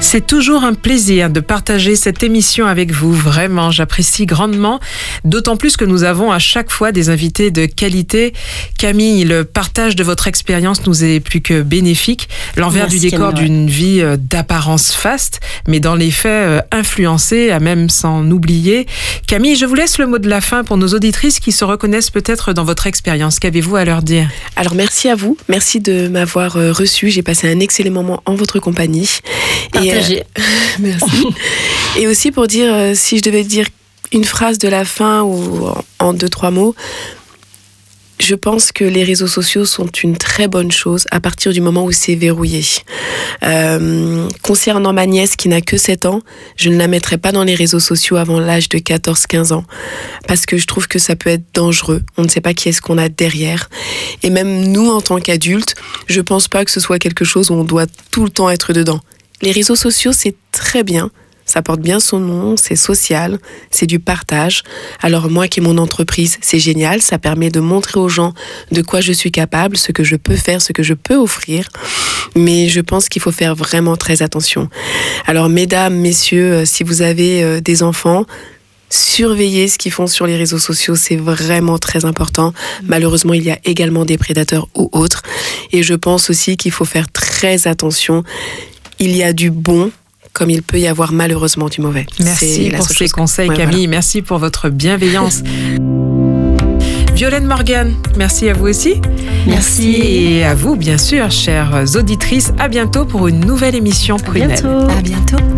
C'est toujours un plaisir de partager cette émission avec vous. Vraiment, j'apprécie grandement. D'autant plus que nous avons à chaque fois des invités de qualité. Camille, le partage de votre expérience nous est plus que bénéfique. L'envers du décor d'une vie d'apparence faste, mais dans les faits influencée, à même s'en oublier. Camille, je vous laisse le mot de la fin pour nos auditrices qui se reconnaissent peut-être dans votre expérience. Qu'avez-vous à leur dire? Alors merci à vous. Merci de m'avoir reçu. J'ai passé un excellent moment en votre compagnie. Partagez. Merci. Et aussi pour dire, si je devais dire une phrase de la fin ou en 2-3 mots, je pense que les réseaux sociaux sont une très bonne chose à partir du moment où c'est verrouillé. Concernant ma nièce qui n'a que 7 ans, je ne la mettrai pas dans les réseaux sociaux avant l'âge de 14-15 ans parce que je trouve que ça peut être dangereux. On ne sait pas qui est-ce qu'on a derrière. Et même nous, en tant qu'adultes, je pense pas que ce soit quelque chose où on doit tout le temps être dedans. Les réseaux sociaux, c'est très bien. Ça porte bien son nom, c'est social, c'est du partage. Alors moi qui ai mon entreprise, c'est génial, ça permet de montrer aux gens de quoi je suis capable, ce que je peux faire, ce que je peux offrir. Mais je pense qu'il faut faire vraiment très attention. Alors mesdames, messieurs, si vous avez des enfants, surveillez ce qu'ils font sur les réseaux sociaux, c'est vraiment très important. Malheureusement, il y a également des prédateurs ou autres. Et je pense aussi qu'il faut faire très attention. Il y a du bon, comme il peut y avoir malheureusement du mauvais. Merci pour ces conseils, Camille. Voilà. Merci pour votre bienveillance. Violaine Morgan, merci à vous aussi. Merci. Et à vous, bien sûr, chères auditrices. À bientôt pour une nouvelle émission Prunelle. À bientôt.